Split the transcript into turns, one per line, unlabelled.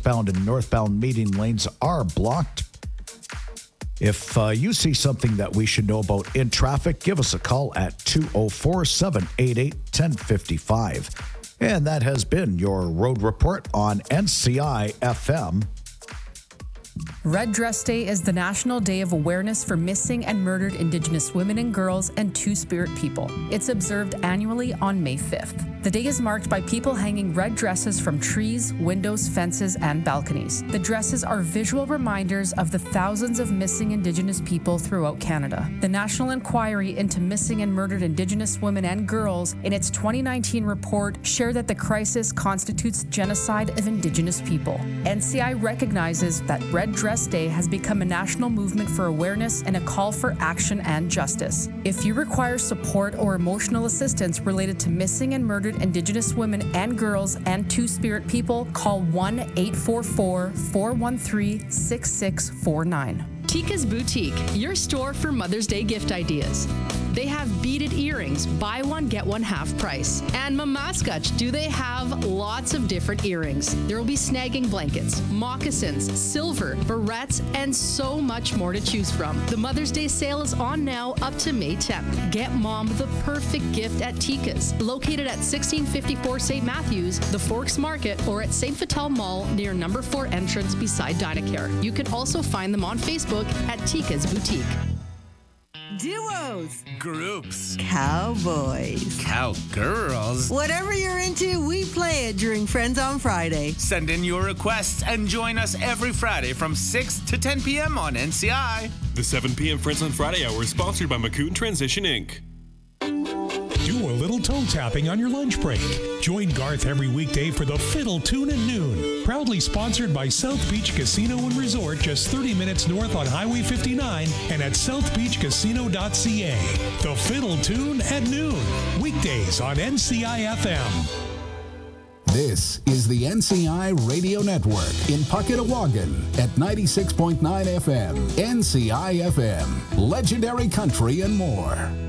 eastbound and northbound meeting lanes are blocked. If you see something that we should know about in traffic, give us a call at 204-788-1055. And that has been your road report on NCI FM.
Red Dress Day is the National Day of Awareness for Missing and Murdered Indigenous Women and Girls and Two-Spirit people. It's observed annually on May 5th. The day is marked by people hanging red dresses from trees, windows, fences, and balconies. The dresses are visual reminders of the thousands of missing Indigenous people throughout Canada. The National Inquiry into Missing and Murdered Indigenous Women and Girls, in its 2019 report, shared that the crisis constitutes genocide of Indigenous people. NCI recognizes that Red Dress Day has become a national movement for awareness and a call for action and justice. If you require support or emotional assistance related to missing and murdered Indigenous women and girls and Two-Spirit people, call 1-844-413-6649.
Tika's Boutique, your store for Mother's Day gift ideas. They have beaded earrings, buy one, get one half price. And Mamaskach, do they have lots of different earrings. There will be snagging blankets, moccasins, silver, barrettes, and so much more to choose from. The Mother's Day sale is on now up to May 10th. Get mom the perfect gift at Tika's, located at 1654 St. Matthews, the Forks Market, or at St. Vital Mall near number 4 entrance beside Dynacare. You can also find them on Facebook at Tika's Boutique.
Duos,
groups,
cowboys,
cowgirls.
Whatever you're into, we play it during Friends on Friday.
Send in your requests and join us every Friday from 6 to 10 p.m. on NCI.
The 7 p.m. Friends on Friday hour is sponsored by McCoon Transition, Inc.
Do a little toe tapping on your lunch break. Join Garth every weekday for the Fiddle Tune at noon. Proudly sponsored by South Beach Casino and Resort, just 30 minutes north on Highway 59 and at southbeachcasino.ca. The Fiddle Tune at noon. Weekdays on NCI FM.
This is the NCI Radio Network in Puckett-Awagan at 96.9 FM. NCI FM. Legendary country and more.